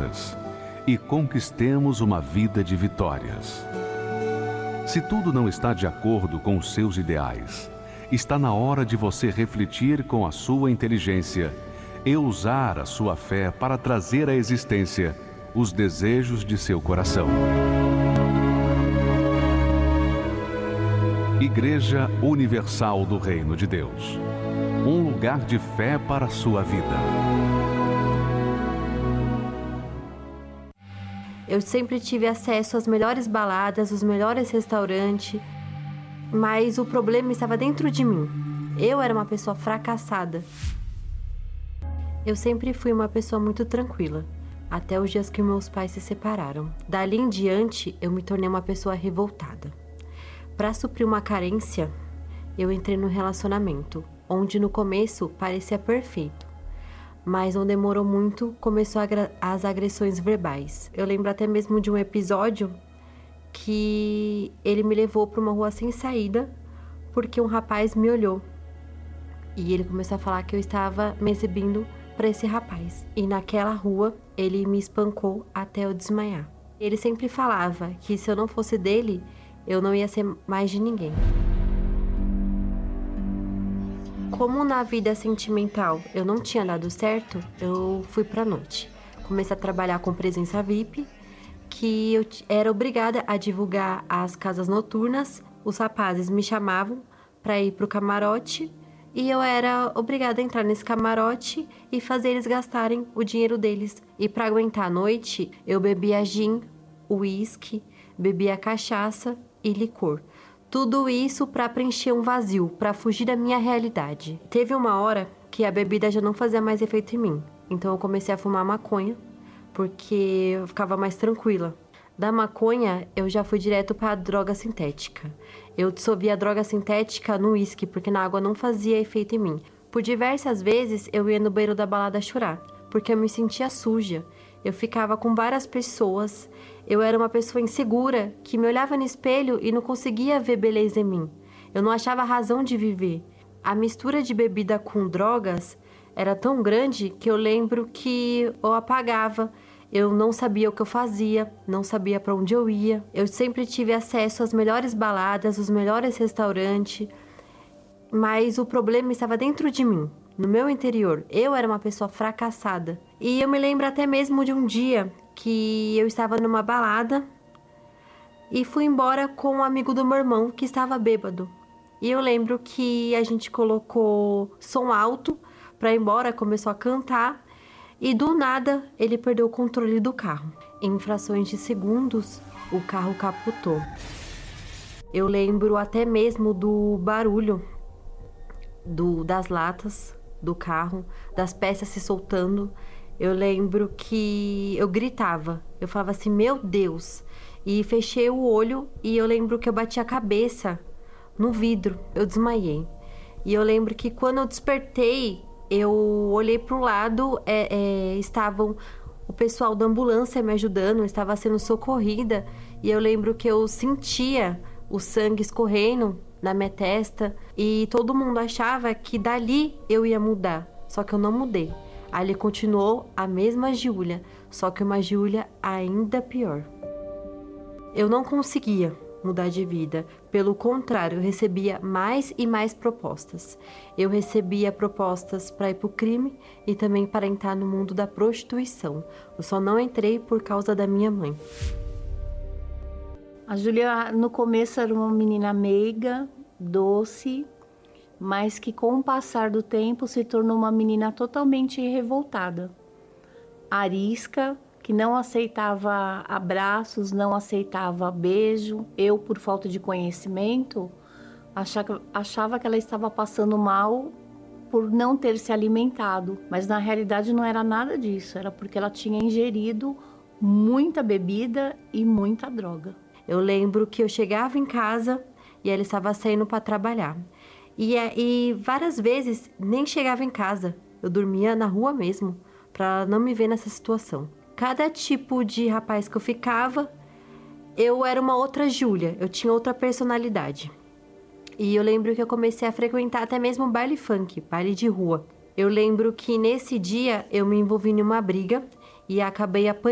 derrotas e conquistemos uma vida de vitórias. Se tudo não está de acordo com os seus ideais, está na hora de você refletir com a sua inteligência e usar a sua fé para trazer à existência os desejos de seu coração. Igreja Universal do Reino de Deus. Um lugar de fé para a sua vida. Eu sempre tive acesso às melhores baladas, os melhores restaurantes, mas o problema estava dentro de mim. Eu era uma pessoa fracassada. Eu sempre fui uma pessoa muito tranquila, até os dias que meus pais se separaram. Dali em diante, eu me tornei uma pessoa revoltada. Para suprir uma carência, eu entrei num relacionamento, onde no começo parecia perfeito, mas não demorou muito, começou as agressões verbais. Eu lembro até mesmo de um episódio que ele me levou para uma rua sem saída, porque um rapaz me olhou. E ele começou a falar que eu estava me exibindo para esse rapaz. E naquela rua, ele me espancou até eu desmaiar. Ele sempre falava que se eu não fosse dele, eu não ia ser mais de ninguém. Como na vida sentimental eu não tinha dado certo, eu fui pra noite. Comecei a trabalhar com presença VIP, que eu era obrigada a divulgar as casas noturnas. Os rapazes me chamavam para ir pro camarote e eu era obrigada a entrar nesse camarote e fazer eles gastarem o dinheiro deles. E para aguentar a noite, eu bebia gin, uísque, bebia cachaça e licor. Tudo isso para preencher um vazio, para fugir da minha realidade. Teve uma hora que a bebida já não fazia mais efeito em mim. Então eu comecei a fumar maconha, porque eu ficava mais tranquila. Da maconha, eu já fui direto para a droga sintética. Eu dissolvia a droga sintética no uísque, porque na água não fazia efeito em mim. Por diversas vezes, eu ia no banheiro da balada chorar, porque eu me sentia suja. Eu ficava com várias pessoas. Eu era uma pessoa insegura, que me olhava no espelho e não conseguia ver beleza em mim. Eu não achava razão de viver. A mistura de bebida com drogas era tão grande que eu lembro que eu apagava. Eu não sabia o que eu fazia, não sabia para onde eu ia. Eu sempre tive acesso às melhores baladas, os melhores restaurantes, mas o problema estava dentro de mim, no meu interior. Eu era uma pessoa fracassada. E eu me lembro até mesmo de um dia que eu estava numa balada e fui embora com um amigo do meu irmão que estava bêbado. E eu lembro que a gente colocou som alto para ir embora, começou a cantar e do nada ele perdeu o controle do carro. Em frações de segundos, o carro capotou. Eu lembro até mesmo do barulho das latas do carro, das peças se soltando. Eu lembro que eu gritava, eu falava assim, meu Deus, e fechei o olho e eu lembro que eu bati a cabeça no vidro, eu desmaiei. E eu lembro que quando eu despertei, eu olhei para o lado, estavam o pessoal da ambulância me ajudando, eu estava sendo socorrida e eu lembro que eu sentia o sangue escorrendo na minha testa e todo mundo achava que dali eu ia mudar, só que eu não mudei. Ali continuou a mesma Giulia, só que uma Giulia ainda pior. Eu não conseguia mudar de vida, pelo contrário, eu recebia mais e mais propostas. Eu recebia propostas para ir para o crime e também para entrar no mundo da prostituição. Eu só não entrei por causa da minha mãe. A Giulia no começo era uma menina meiga, doce, mas que com o passar do tempo se tornou uma menina totalmente revoltada. Arisca, que não aceitava abraços, não aceitava beijo. Eu, por falta de conhecimento, achava que ela estava passando mal por não ter se alimentado. Mas na realidade não era nada disso, era porque ela tinha ingerido muita bebida e muita droga. Eu lembro que eu chegava em casa e ela estava saindo para trabalhar. E várias vezes nem chegava em casa, eu dormia na rua mesmo, para não me ver nessa situação. Cada tipo de rapaz que eu ficava, eu era uma outra Giulia, eu tinha outra personalidade. E eu lembro que eu comecei a frequentar até mesmo baile funk, baile de rua. Eu lembro que nesse dia eu me envolvi em uma briga e acabei apanhando.